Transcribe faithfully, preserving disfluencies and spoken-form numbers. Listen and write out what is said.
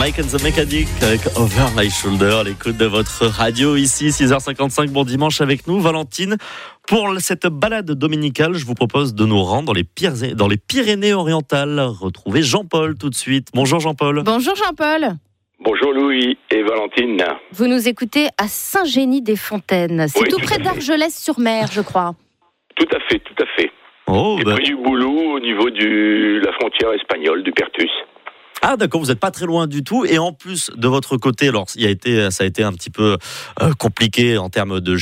Mike and the Mechanic avec Over My Shoulder, à l'écoute de votre radio ici, six heures cinquante-cinq, bon dimanche avec nous. Valentine, pour cette balade dominicale, je vous propose de nous rendre dans les, Pyr- dans les Pyrénées-Orientales. Retrouvez Jean-Paul tout de suite. Bonjour Jean-Paul. Bonjour Jean-Paul. Bonjour Louis et Valentine. Vous nous écoutez à Saint-Génie-des-Fontaines. C'est oui, tout, tout près d'Argelès-sur-Mer, je crois. Tout à fait, tout à fait. Oh, et bah... près du Boulou, au niveau de la frontière espagnole, du Pertus. Ah d'accord, vous n'êtes pas très loin du tout. Et en plus, de votre côté, alors il a été, ça a été un petit peu euh, compliqué en termes de